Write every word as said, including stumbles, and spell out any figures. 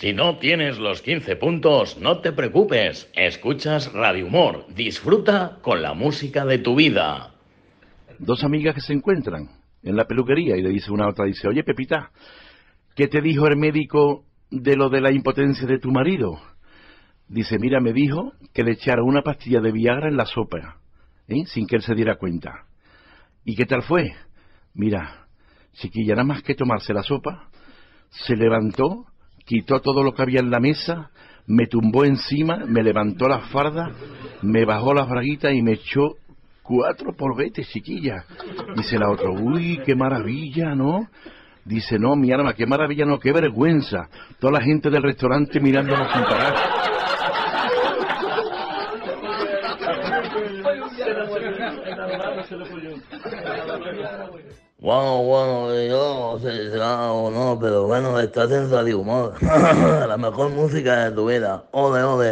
Si no tienes los quince puntos, no te preocupes. Escuchas Radio Humor. Disfruta con la música de tu vida. Dos amigas que se encuentran en la peluquería y le dice una a otra, dice, oye, Pepita, ¿qué te dijo el médico de lo de la impotencia de tu marido? Dice, mira, me dijo que le echara una pastilla de Viagra en la sopa, ¿eh? Sin que él se diera cuenta. ¿Y qué tal fue? Mira, chiquilla, nada más que tomarse la sopa, se levantó, quitó todo lo que había en la mesa, me tumbó encima, me levantó las fardas, me bajó las braguitas y me echó cuatro polvetes, chiquilla. Dice la otra, uy, qué maravilla, ¿no? Dice, no, mi alma, qué maravilla, no, qué vergüenza. Toda la gente del restaurante mirándonos sin parar. Bueno, bueno, yo no sé si será o no, pero bueno, estás en Radio Humor. La mejor música de tu vida. Ole, ole.